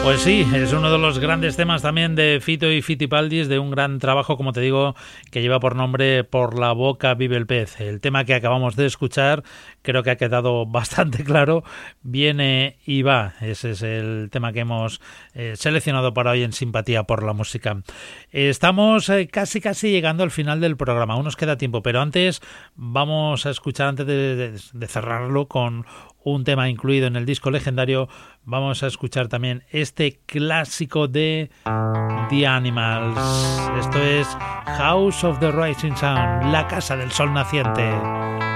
Pues sí, es uno de los grandes temas también de Fito y Fitipaldis, de un gran trabajo, como te digo, que lleva por nombre Por la boca vive el pez. El tema que acabamos de escuchar creo que ha quedado bastante claro, viene y va. Ese es el tema que hemos seleccionado para hoy en Simpatía por la Música. Estamos casi llegando al final del programa, aún nos queda tiempo, pero antes vamos a escuchar, antes de cerrarlo con un tema incluido en el disco legendario, vamos a escuchar también este clásico de The Animals. Esto es House of the Rising Sun, la casa del sol naciente.